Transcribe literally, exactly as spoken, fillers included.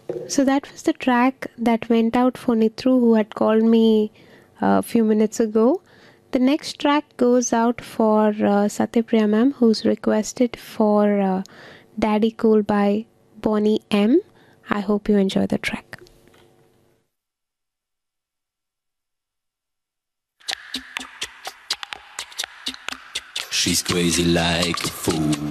So that was the track that went out for Nitru, who had called me a few minutes ago. The next track goes out for uh, Satyapriya ma'am, who's requested for uh, Daddy Cool by Bonnie M. I hope you enjoy the track. She's crazy like a fool.